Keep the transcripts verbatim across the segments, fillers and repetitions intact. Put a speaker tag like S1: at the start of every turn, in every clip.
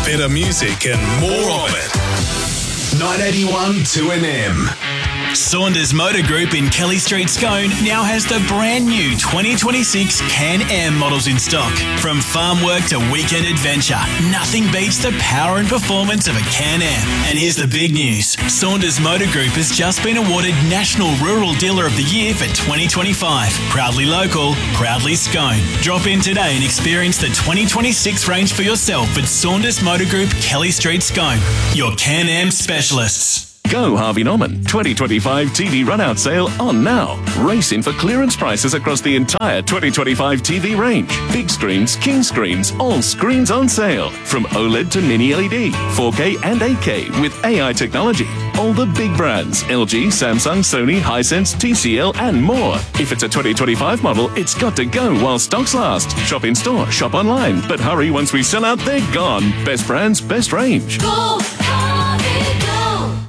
S1: better music and more of it. nine eighty-one two N M.
S2: Saunders Motor Group in Kelly Street, Scone now has the brand new twenty twenty-six Can-Am models in stock. From farm work to weekend adventure, nothing beats the power and performance of a Can-Am. And here's the big news. Saunders Motor Group has just been awarded National Rural Dealer of the Year for twenty twenty-five. Proudly local, proudly Scone. Drop in today and experience the twenty twenty-six range for yourself at Saunders Motor Group, Kelly Street, Scone. Your Can-Am specialists.
S3: Go Harvey Norman twenty twenty-five T V run-out sale on now. Race in for clearance prices across the entire twenty twenty-five T V range. Big screens, king screens, all screens on sale. From OLED to mini L E D, four K and eight K with A I technology. All the big brands, L G, Samsung, Sony, Hisense, T C L and more. If it's a twenty twenty-five model, it's got to go while stocks last. Shop in store, shop online. But hurry, once we sell out, they're gone. Best brands, best range.
S4: Go, Harvey, go!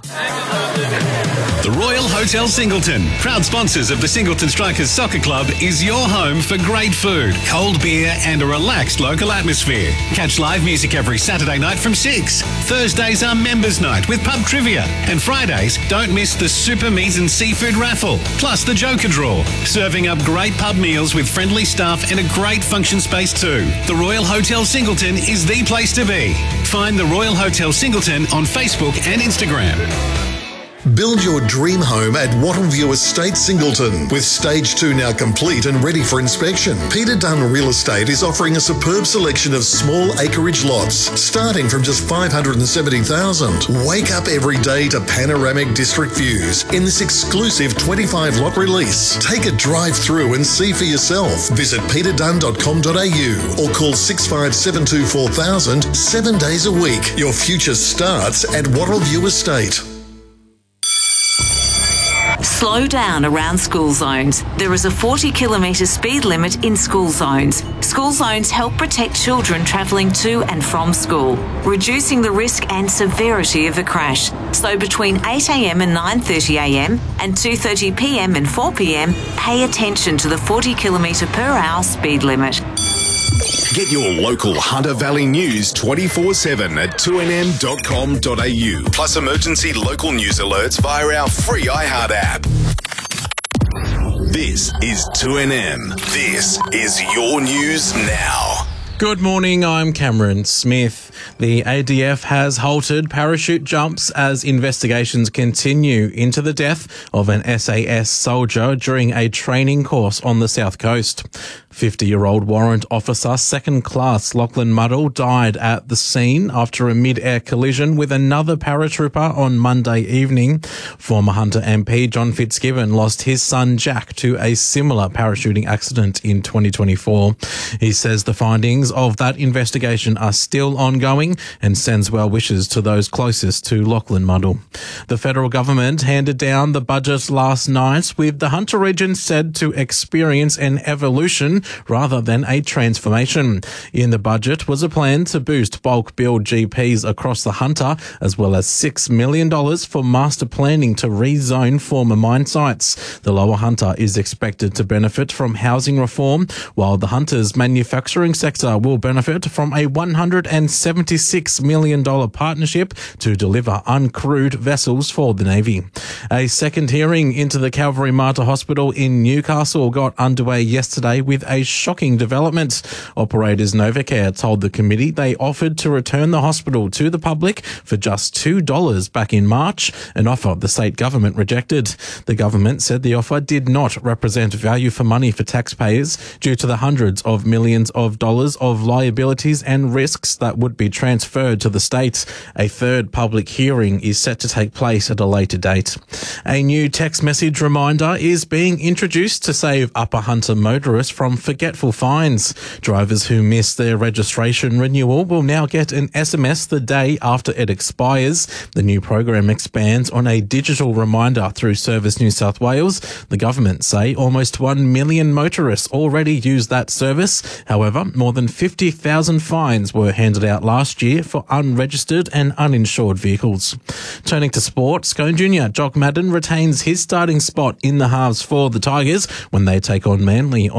S5: The Royal Hotel Singleton, proud sponsors of the Singleton Strikers Soccer Club, is your home for great food, cold beer and a relaxed local atmosphere. Catch live music every Saturday night from six. Thursdays are members' night with pub trivia. And Fridays, don't miss the super meat and seafood raffle, plus the Joker draw. Serving up great pub meals with friendly staff and a great function space too. The Royal Hotel Singleton is the place to be. Find the Royal Hotel Singleton on Facebook and Instagram.
S6: Build your dream home at Wattleview Estate Singleton. With stage two now complete and ready for inspection, Peter Dunn Real Estate is offering a superb selection of small acreage lots, starting from just five hundred seventy thousand dollars. Wake up every day to panoramic district views in this exclusive twenty-five lot release. Take a drive through and see for yourself. Visit peter dunn dot com dot a u or call six five seven two four thousand seven days a week. Your future starts at Wattleview Estate.
S7: Slow down around school zones. There is a forty kilometre speed limit in school zones. School zones help protect children travelling to and from school, reducing the risk and severity of a crash. So between eight a m and nine thirty a m and two thirty p m and four p m, pay attention to the forty kilometre per hour speed limit.
S1: Get your local Hunter Valley news twenty-four seven at two n m dot com dot a u. Plus emergency local news alerts via our free iHeart app. This is two N M. This is your news now.
S8: Good morning, I'm Cameron Smith. The A D F has halted parachute jumps as investigations continue into the death of an S A S soldier during a training course on the south coast. fifty-year-old warrant officer second class Lachlan Muddle died at the scene after a mid-air collision with another paratrooper on Monday evening. Former Hunter M P John Fitzgibbon lost his son Jack to a similar parachuting accident in twenty twenty-four. He says the findings of that investigation are still ongoing and sends well wishes to those closest to Lachlan Muddle. The federal government handed down the budget last night, with the Hunter region said to experience an evolution rather than a transformation. In the budget was a plan to boost bulk bill G Ps across the Hunter, as well as six million dollars for master planning to rezone former mine sites. The Lower Hunter is expected to benefit from housing reform, while the Hunter's manufacturing sector will benefit from a one hundred seventy-six million dollars partnership to deliver uncrewed vessels for the Navy. A second hearing into the Calvary Mater Hospital in Newcastle got underway yesterday with a shocking development. Operators Novacare told the committee they offered to return the hospital to the public for just two dollars back in March, an offer the state government rejected. The government said the offer did not represent value for money for taxpayers due to the hundreds of millions of dollars of liabilities and risks that would be transferred to the state. A third public hearing is set to take place at a later date. A new text message reminder is being introduced to save Upper Hunter motorists from forgetful fines. Drivers who miss their registration renewal will now get an S M S the day after it expires. The new program expands on a digital reminder through Service New South Wales. The government say almost one million motorists already use that service. However, more than fifty thousand fines were handed out last year for unregistered and uninsured vehicles. Turning to sport, Scone Junior Jock Madden retains his starting spot in the halves for the Tigers when they take on Manly on Saturday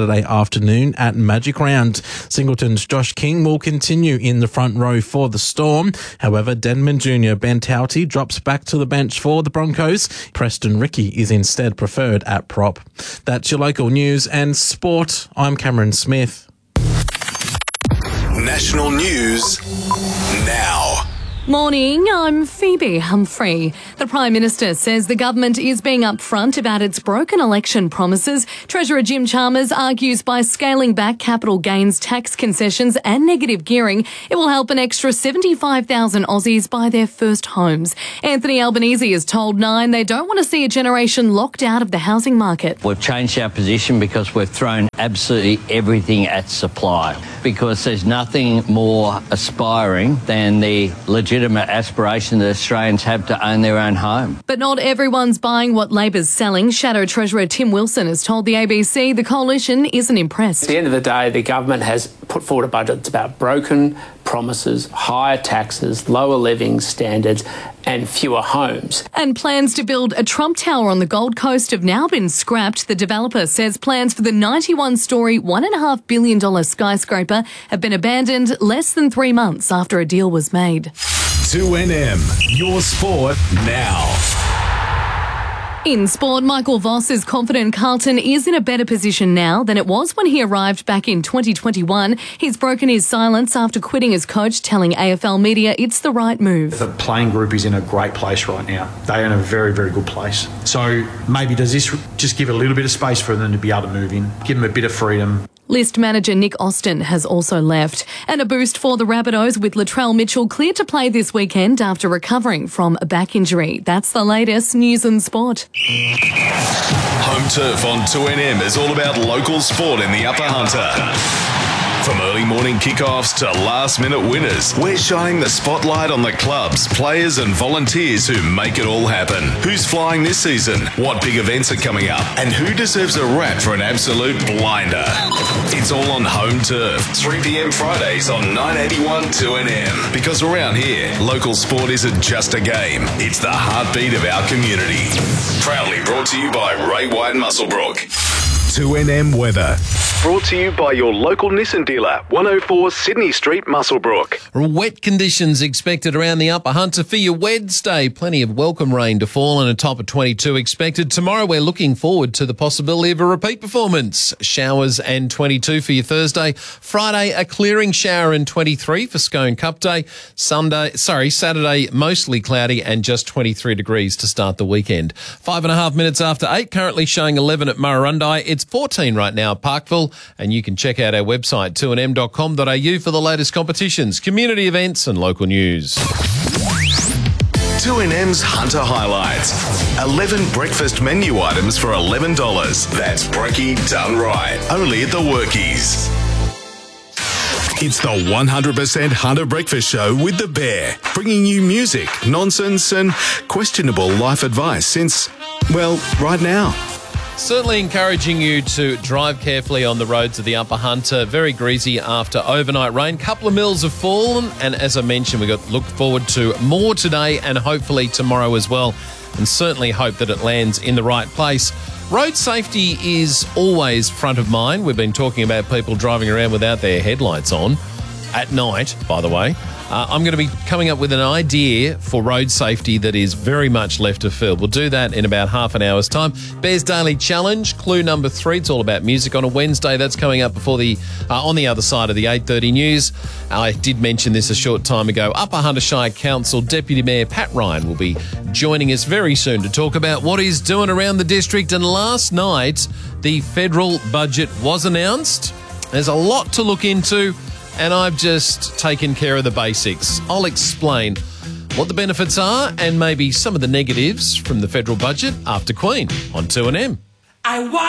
S8: Saturday afternoon at Magic Round. Singleton's Josh King will continue in the front row for the Storm. However, Denman Junior Ben Tauti drops back to the bench for the Broncos. Preston Ricky is instead preferred at prop. That's your local news and sport. I'm Cameron Smith.
S1: National news now.
S9: Morning, I'm Phoebe Humphrey. The Prime Minister says the government is being upfront about its broken election promises. Treasurer Jim Chalmers argues by scaling back capital gains tax concessions and negative gearing, it will help an extra seventy-five thousand Aussies buy their first homes. Anthony Albanese has told Nine they don't want to see a generation locked out of the housing market.
S10: We've changed our position because we've thrown absolutely everything at supply, because there's nothing more aspiring than the legitimate aspiration that Australians have to own their own home.
S9: But not everyone's buying what Labor's selling. Shadow Treasurer Tim Wilson has told the A B C the coalition isn't impressed.
S11: At the end of the day, the government has put forward a budget that's about broken promises, higher taxes, lower living standards and fewer homes.
S9: And plans to build a Trump Tower on the Gold Coast have now been scrapped. The developer says plans for the ninety-one storey, one point five billion dollars skyscraper have been abandoned less than three months after a deal was made.
S1: two N M, your sport now.
S9: In sport, Michael Voss is confident Carlton is in a better position now than it was when he arrived back in twenty twenty-one. He's broken his silence after quitting as coach, telling A F L media it's the right move.
S12: The playing group is in a great place right now. They're in a very, very good place. So maybe does this just give a little bit of space for them to be able to move in, give them a bit of freedom.
S9: List manager Nick Austin has also left. And a boost for the Rabbitohs with Latrell Mitchell cleared to play this weekend after recovering from a back injury. That's the latest news and sport.
S1: Home Turf on two N M is all about local sport in the Upper Hunter. From early morning kickoffs to last-minute winners, we're shining the spotlight on the clubs, players and volunteers who make it all happen. Who's flying this season? What big events are coming up? And who deserves a rap for an absolute blinder? It's all on Home Turf, three p.m. Fridays on nine eighty-one two N M. Because around here, local sport isn't just a game, it's the heartbeat of our community. Proudly brought to you by Ray White Musselbrook. two N M weather. Brought to you by your local Nissan dealer, one oh four Sydney Street, Musselbrook.
S13: Wet conditions expected around the Upper Hunter for your Wednesday. Plenty of welcome rain to fall and a top of twenty-two expected. Tomorrow we're looking forward to the possibility of a repeat performance. Showers and twenty-two for your Thursday. Friday, a clearing shower and twenty-three for Scone Cup Day. Sunday, sorry, Saturday, mostly cloudy and just twenty-three degrees to start the weekend. Five and a half minutes after eight, currently showing eleven at Murrurundi. It's fourteen right now at Parkville. And you can check out our website, two n m dot com dot a u, for the latest competitions, community events and local news.
S1: two N M's Hunter Highlights. eleven breakfast menu items for eleven dollars. That's brekkie done right. Only at the Workies. It's the one hundred percent Hunter Breakfast Show with The Bear, bringing you music, nonsense and questionable life advice since, well, right now.
S13: Certainly encouraging you to drive carefully on the roads of the Upper Hunter. Very greasy after overnight rain. Couple of mils have fallen, and as I mentioned, we got look forward to more today and hopefully tomorrow as well, and certainly hope that it lands in the right place. Road safety is always front of mind. We've been talking about people driving around without their headlights on at night, by the way. Uh, I'm going to be coming up with an idea for road safety that is very much left of field. We'll do that in about half an hour's time. Bears Daily Challenge, clue number three. It's all about music on a Wednesday. That's coming up before the uh, on the other side of the eight thirty news. I did mention this a short time ago. Upper Hunter Shire Council Deputy Mayor Pat Ryan will be joining us very soon to talk about what he's doing around the district. And last night, the federal budget was announced. There's a lot to look into, and I've just taken care of the basics. I'll explain what the benefits are and maybe some of the negatives from the federal budget after Queen on two N M.
S14: I want